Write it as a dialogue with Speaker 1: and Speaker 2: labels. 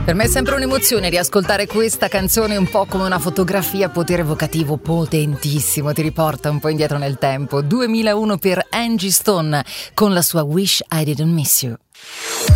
Speaker 1: Per me è sempre un'emozione riascoltare questa canzone, un po' come una fotografia, potere evocativo potentissimo, ti riporta un po' indietro nel tempo. 2001 per Angie Stone con la sua Wish I Didn't Miss You.